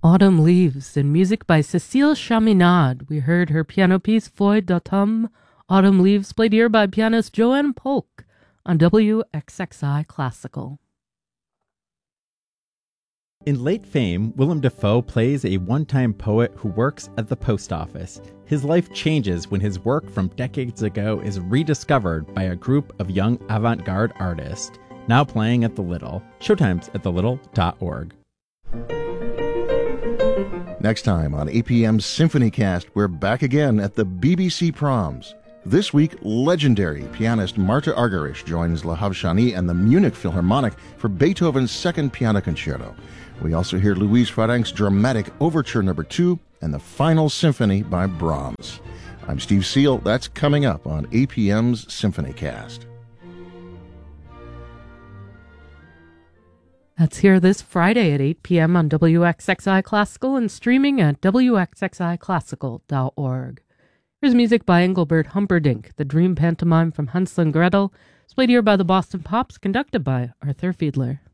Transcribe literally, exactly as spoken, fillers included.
Autumn Leaves, and music by Cécile Chaminade. We heard her piano piece, Feuilles d'automne. Autumn Leaves, played here by pianist Joanne Polk on W X X I Classical. In late fame, Willem Dafoe plays a one-time poet who works at the post office. His life changes when his work from decades ago is rediscovered by a group of young avant-garde artists, now playing at the Little. Showtime's at the little dot org. Next time on A P M's Symphony Cast, we're back again at the B B C Proms. This week, legendary pianist Marta Argerich joins Le Havre and the Munich Philharmonic for Beethoven's Second Piano Concerto. We also hear Louise Farrenc's dramatic Overture Number Two and the Final Symphony by Brahms. I'm Steve Seal. That's coming up on A P M's Symphony Cast. That's here this Friday at eight p.m. on W X X I Classical and streaming at W X X I classical dot org. Here's music by Engelbert Humperdinck, the dream pantomime from Hansel and Gretel. It's played here by the Boston Pops, conducted by Arthur Fiedler.